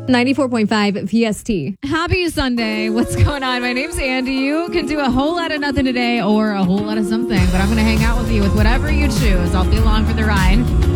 94.5 VST. Happy Sunday. What's going on? My name's Andy. You can do a whole lot of nothing today or a whole lot of something, but I'm going to hang out with you with whatever you choose. I'll be along for the ride.